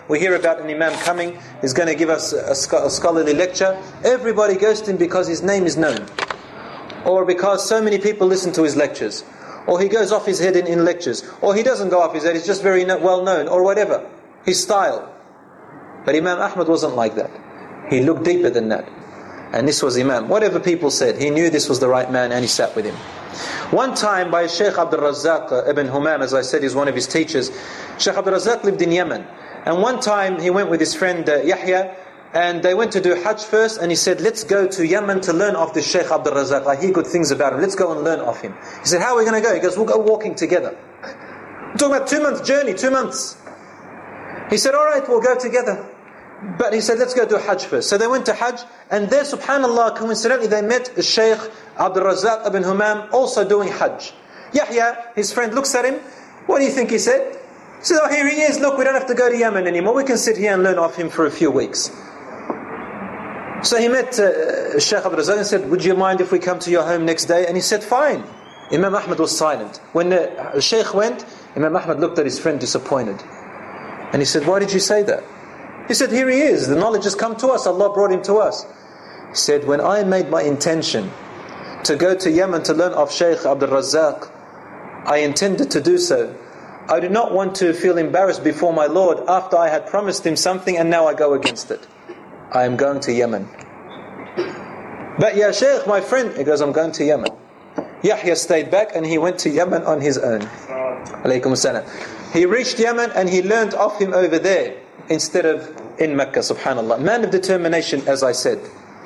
we hear about an Imam coming, he's going to give us a scholarly lecture. Everybody goes to him because his name is known, or because so many people listen to his lectures, or he goes off his head in lectures, or he doesn't go off his head, he's just very well known, or whatever, his style. But Imam Ahmad wasn't like that. He looked deeper than that. And this was Imam. Whatever people said, he knew this was the right man and he sat with him. One time by Shaykh Abdul Razzaq ibn Humam, as I said, is one of his teachers. Shaykh Abdul Razzaq lived in Yemen. And one time he went with his friend Yahya, and they went to do Hajj first, and he said, let's go to Yemen to learn of this Shaykh Abdul Razzaq. I hear good things about him. Let's go and learn of him. He said, how are we going to go? He goes, we'll go walking together. We're talking about 2 months journey, 2 months. He said, alright, we'll go together. But he said, let's go do Hajj first. So they went to Hajj, and there, subhanAllah, coincidentally, they met Shaykh Abdul Razzaq ibn Humam also doing Hajj. Yahya, his friend, looks at him. What do you think he said? He said, oh, here he is. Look, we don't have to go to Yemen anymore. We can sit here and learn off him for a few weeks. So he met Shaykh Abdul Razzaq and said, would you mind if we come to your home next day? And he said, fine. Imam Ahmad was silent. When the Shaykh went, Imam Ahmad looked at his friend disappointed. And he said, why did you say that? He said, here he is. The knowledge has come to us. Allah brought him to us. He said, when I made my intention to go to Yemen to learn of Shaykh Abdul Razzaq, I intended to do so. I did not want to feel embarrassed before my Lord after I had promised him something and now I go against it. I am going to Yemen. But ya Shaykh, my friend, he goes, I'm going to Yemen. Yahya stayed back and he went to Yemen on his own. Alaykum as-salam. He reached Yemen and he learned of him over there instead of in Mecca, subhanAllah. Man of determination, as I said.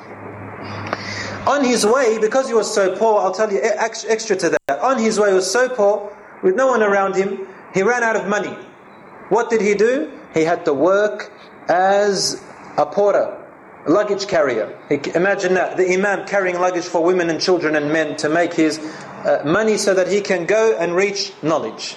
On his way, because he was so poor, I'll tell you extra to that. On his way, he was so poor, with no one around him, he ran out of money. What did he do? He had to work as a porter, a luggage carrier. Imagine that, the Imam carrying luggage for women and children and men to make his money so that he can go and reach knowledge.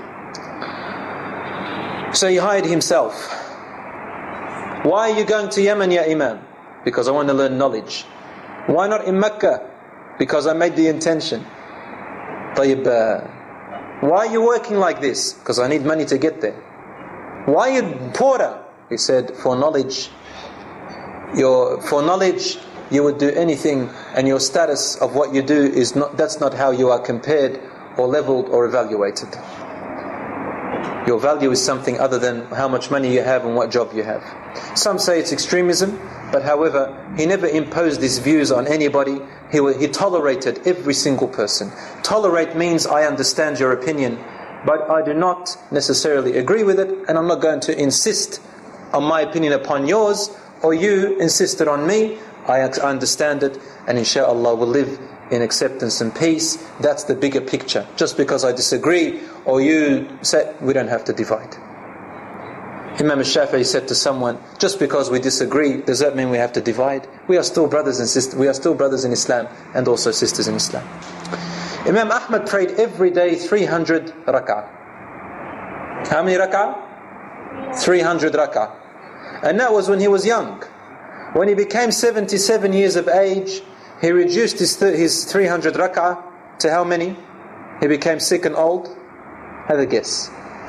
So he hired himself. Why are you going to Yemen, ya Imam? Because I want to learn knowledge. Why not in Mecca? Because I made the intention. طيب, why are you working like this? Because I need money to get there. Why are you porter? He said, for knowledge. For knowledge, you would do anything, and your status of what you do is not. That's not how you are compared or leveled or evaluated. Your value is something other than how much money you have and what job you have. Some say it's extremism, but however, he never imposed his views on anybody. He tolerated every single person. Tolerate means I understand your opinion, but I do not necessarily agree with it, and I'm not going to insist on my opinion upon yours, or you insisted on me. I understand it, and inshallah will live in acceptance and peace. That's the bigger picture. Just because I disagree, or you say, we don't have to divide. Imam al-Shafi'i said to someone, just because we disagree, does that mean we have to divide? We are still brothers and sisters. We are still brothers in Islam and also sisters in Islam. Imam Ahmad prayed every day 300 rak'ah. How many rak'ah? 300 rak'ah. And that was when he was young. When he became 77 years of age, he reduced his 300 rak'ah to how many? He became sick and old. Have a guess.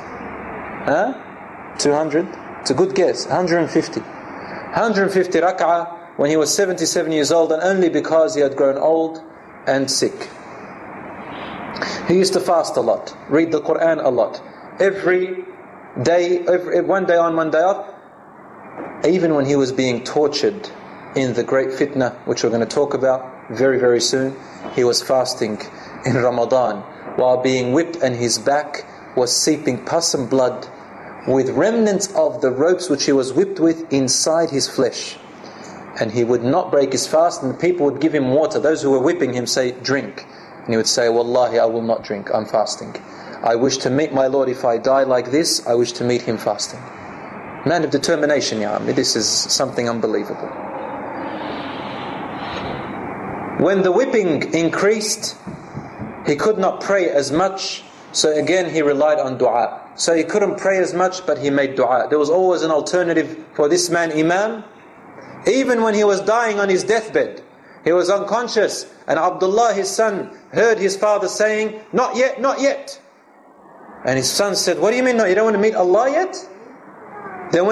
200? It's a good guess. 150. 150 rak'ah when he was 77 years old, and only because he had grown old and sick. He used to fast a lot, read the Quran a lot. Every day, one day on, one day off. Even when he was being tortured in the great fitna, which we're going to talk about very, very soon, he was fasting in Ramadan while being whipped, and his back was seeping pus and blood with remnants of the ropes which he was whipped with inside his flesh. And he would not break his fast, and the people would give him water. Those who were whipping him say, drink. And he would say, Wallahi, I will not drink, I'm fasting. I wish to meet my Lord. If I die like this, I wish to meet him fasting. Man of determination, ya Ammi. This is something unbelievable. When the whipping increased, he could not pray as much, so again he relied on dua. So he couldn't pray as much, but he made dua. There was always an alternative for this man, Imam. Even when he was dying on his deathbed, he was unconscious, and Abdullah, his son, heard his father saying, not yet, not yet. And his son said, what do you mean, no, you don't want to meet Allah yet?